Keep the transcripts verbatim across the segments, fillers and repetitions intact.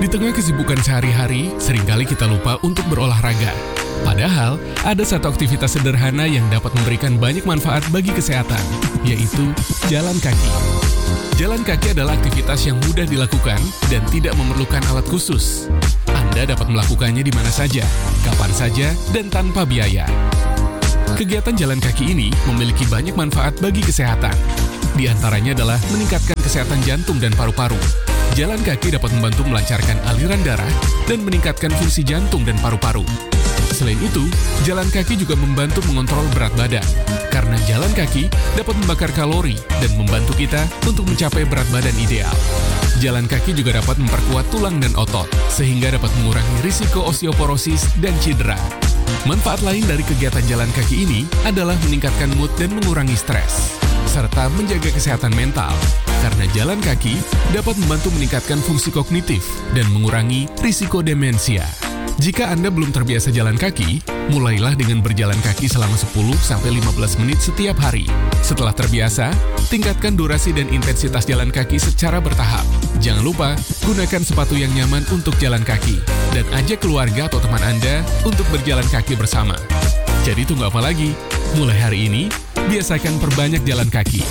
Di tengah kesibukan sehari-hari, seringkali kita lupa untuk berolahraga. Padahal, ada satu aktivitas sederhana yang dapat memberikan banyak manfaat bagi kesehatan, yaitu jalan kaki. Jalan kaki adalah aktivitas yang mudah dilakukan dan tidak memerlukan alat khusus. Anda dapat melakukannya di mana saja, kapan saja, dan tanpa biaya. Kegiatan jalan kaki ini memiliki banyak manfaat bagi kesehatan. Di antaranya adalah meningkatkan kesehatan jantung dan paru-paru. Jalan kaki dapat membantu melancarkan aliran darah dan meningkatkan fungsi jantung dan paru-paru. Selain itu, jalan kaki juga membantu mengontrol berat badan. Karena jalan kaki dapat membakar kalori dan membantu kita untuk mencapai berat badan ideal. Jalan kaki juga dapat memperkuat tulang dan otot, sehingga dapat mengurangi risiko osteoporosis dan cedera. Manfaat lain dari kegiatan jalan kaki ini adalah meningkatkan mood dan mengurangi stres, serta menjaga kesehatan mental. Karena jalan kaki dapat membantu meningkatkan fungsi kognitif dan mengurangi risiko demensia. Jika Anda belum terbiasa jalan kaki, mulailah dengan berjalan kaki selama sepuluh sampai lima belas menit setiap hari. Setelah terbiasa, tingkatkan durasi dan intensitas jalan kaki secara bertahap. Jangan lupa, gunakan sepatu yang nyaman untuk jalan kaki, dan ajak keluarga atau teman Anda untuk berjalan kaki bersama. Jadi tunggu apa lagi? Mulai hari ini, biasakan perbanyak jalan kaki.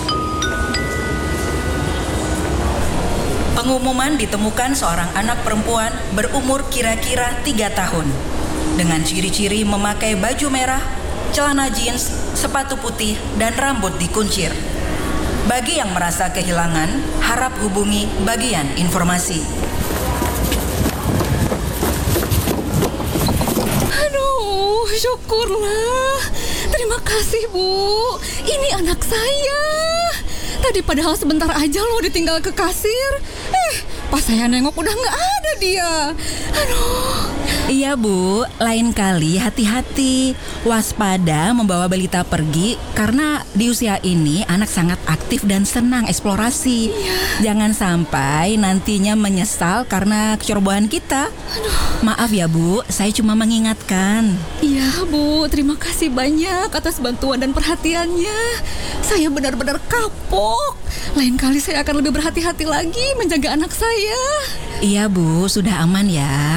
Pengumuman ditemukan seorang anak perempuan berumur kira-kira tiga tahun dengan ciri-ciri memakai baju merah, celana jeans, sepatu putih, dan rambut dikuncir. Bagi yang merasa kehilangan, harap hubungi bagian informasi. Aduh, syukurlah. Terima kasih, Bu. Ini anak saya. Tadi padahal sebentar aja loh ditinggal ke kasir. Eh, pas saya nengok udah nggak ada dia. Aduh. Iya, Bu. Lain kali hati-hati. Waspada membawa balita pergi karena di usia ini anak sangat aktif dan senang eksplorasi. Iya. Jangan sampai nantinya menyesal karena kecerobohan kita. Aduh. Maaf ya, Bu. Saya cuma mengingatkan. Iya, Bu. Terima kasih banyak atas bantuan dan perhatiannya. Saya benar-benar kapok. Lain kali saya akan lebih berhati-hati lagi menjaga anak saya. Iya, Bu. Sudah aman ya.